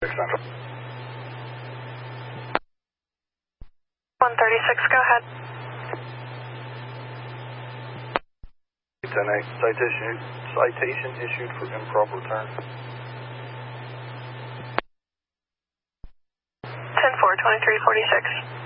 Central. 136, go ahead. 10-8, citation issued for improper turn. 10-4, 2346.